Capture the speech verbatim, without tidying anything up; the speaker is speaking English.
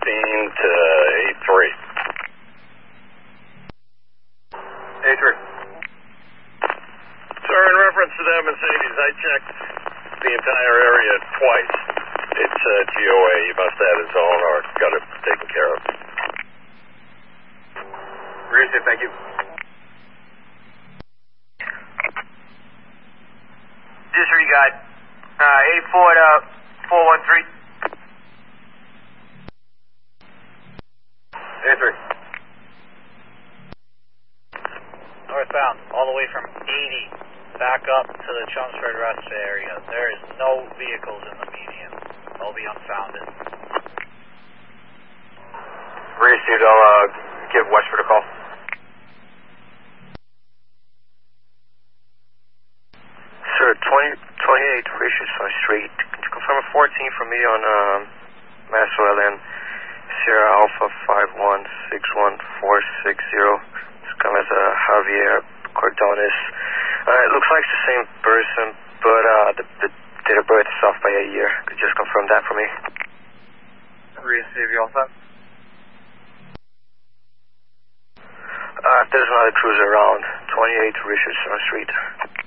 fourteen to eight three. eight three. Sir, in reference to that Mercedes, I checked the entire area twice. It's uh, G O A. You must have his own or got it taken care of. Received, thank you. Disregard. Uh, eight four to four one three. eight three. Northbound, all the way from eighty back up to the Chelmsford Rest area. There is no vehicles in the median. They'll be unfounded. Received, I'll uh, give Westford a call. Sir, twenty, twenty-eight Richardson Street. Can you confirm a fourteen for me on um, Maxwell and Sierra Alpha five one six one four six zero? It's come as a Javier Cordones. Uh, it looks like it's the same person, but uh, the, the date of birth is off by a year. Could you just confirm that for me? Receive, you all set? Uh, if there's another cruiser around, twenty-eight Richardson Street.